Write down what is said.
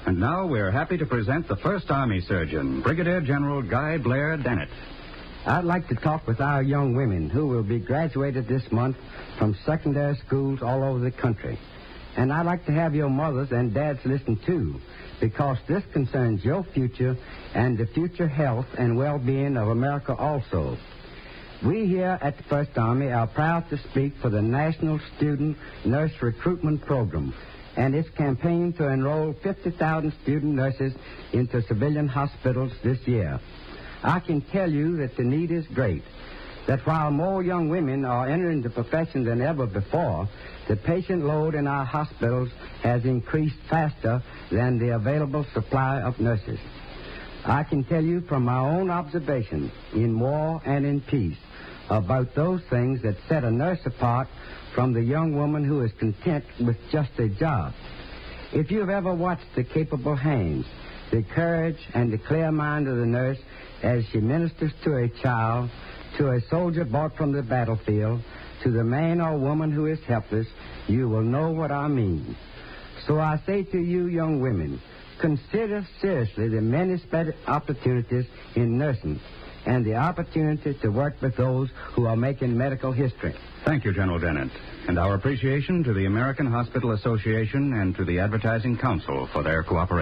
And now we're happy to present the First Army Surgeon, Brigadier General Guy Blair Dennett. I'd like to talk with our young women who will be graduated this month from secondary schools all over the country. And I'd like to have your mothers and dads listen too, because this concerns your future and the future health and well-being of America also. We here at the First Army are proud to speak for the National Student Nurse Recruitment Program and its campaign to enroll 50,000 student nurses into civilian hospitals this year. I can tell you that the need is great, that while more young women are entering the profession than ever before, the patient load in our hospitals has increased faster than the available supply of nurses. I can tell you from my own observation in war and in peace about those things that set a nurse apart from the young woman who is content with just a job. If you've ever watched the capable hands, the courage and the clear mind of the nurse as she ministers to a child, to a soldier brought from the battlefield, to the man or woman who is helpless, you will know what I mean. So I say to you young women, consider seriously the many splendid opportunities in nursing and the opportunity to work with those who are making medical history. Thank you, General Dennett. And our appreciation to the American Hospital Association and to the Advertising Council for their cooperation.